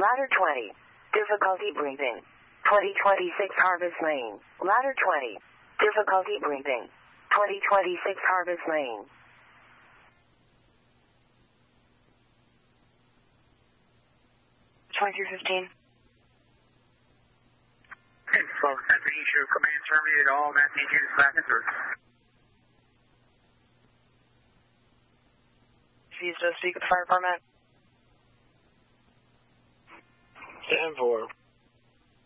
Ladder 20. Difficulty breathing. 2026 Harvest Lane. Ladder 20. Difficulty breathing. 2026 Harvest Lane. 2215. Folks, after issue command terminated all messages seconds or She's to speak with the fire department. 10-4.